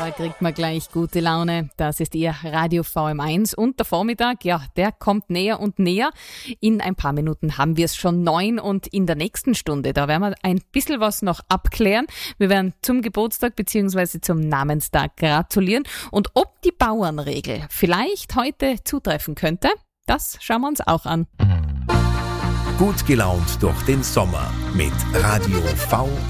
Da kriegt man gleich gute Laune. Das ist Ihr Radio VM1 und der Vormittag, ja, der kommt näher und näher. In ein paar Minuten haben wir es schon 9 und in der nächsten Stunde, da werden wir ein bisschen was noch abklären. Wir werden zum Geburtstag bzw. zum Namenstag gratulieren und ob die Bauernregel vielleicht heute zutreffen könnte, das schauen wir uns auch an. Gut gelaunt durch den Sommer mit Radio VM.